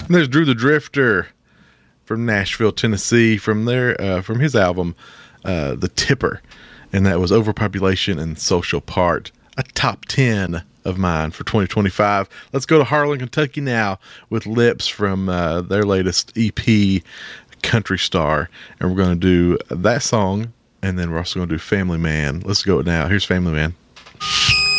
And there's Drew the Drifter from Nashville, Tennessee, from his album, The Tipper. And that was Overpopulation and Social Part, a top 10 of mine for 2025. Let's go to Harlan, Kentucky now with Lips from their latest EP, Country Star. And we're going to do that song, and then we're also going to do Family Man. Let's go now. Here's Family Man.